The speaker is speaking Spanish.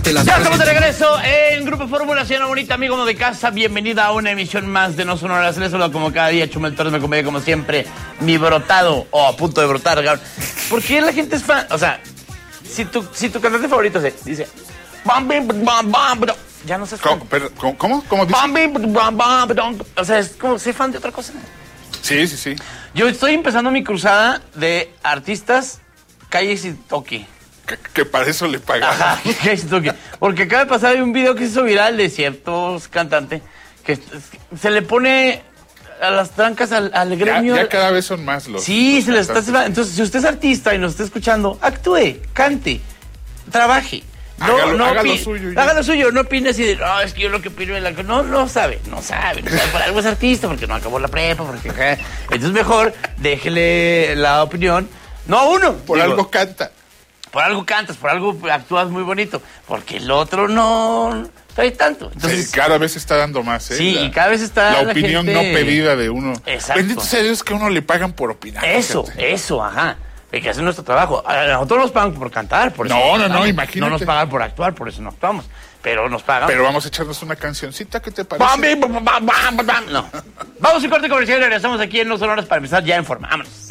te las... Ya estamos de regreso en Grupo Fórmula, señora bonita, amigo de casa. Bienvenida a una emisión más de No Sonoras. Les saludo como cada día, Chumel Torres, me acompaña como siempre, mi brotado, o a punto de brotar, cabrón. ¿Por qué la gente es fan? O sea, si tu cantante favorito dice... Ya no sé. ¿Cómo dice? O sea, es como ser fan de otra cosa. Sí. Yo estoy empezando mi cruzada de artistas, calles y toque. Que para eso le pagaban. Ajá, calles y toque. Porque acaba de pasar un video que se hizo viral de ciertos cantantes que se le pone a las trancas al gremio. Ya cada vez son más los... Sí, los se les está... cantantes. Entonces, si usted es artista y nos está escuchando, actúe, cante, trabaje. Haga lo suyo. Haga lo suyo, no opine así de, no, es que yo lo que opino es la... No sabe. Por algo es artista, porque no acabó la prepa, porque... Entonces mejor déjele la opinión, no a uno. Algo canta. Por algo cantas, por algo actúas muy bonito, porque el otro no trae tanto. Entonces, Sí, cada vez está dando más, ¿eh? Sí, y cada vez está la opinión gente... no pedida de uno. Exacto. Bendito sea Dios que a uno le pagan por opinar. Eso, ajá. Hay que hacer nuestro trabajo. A nosotros nos pagan por cantar, por eso. No, imagínate. No nos pagan por actuar, por eso no actuamos. Pero nos pagan. Pero vamos a echarnos una cancioncita, ¿qué te parece? No. Vamos a un corte comercial y regresamos aquí en No Sonoras para empezar ya en forma. Vámonos.